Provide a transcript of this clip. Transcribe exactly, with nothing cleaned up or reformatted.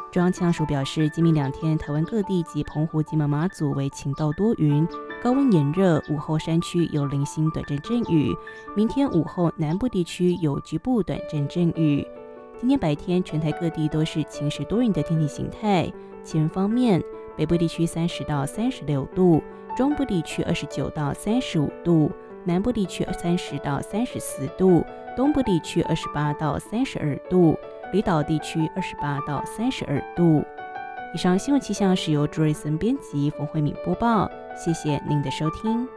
中央气象署表示，今明两天台湾各地及澎湖、金门、马祖为晴到多云，高温炎热，午后山区有零星短暂阵雨。明天午后南部地区有局部短暂阵雨。今天白天全台各地都是晴时多云的天气形态。气温方面，北部地区三十到三十六度，中部地区二十九到三十五度，南部地区三十到三十四度，东部地区二十八到三十二度，离岛地区二十八到三十二度。以上新闻气象是由朱瑞森编辑，冯慧敏播报，谢谢您的收听。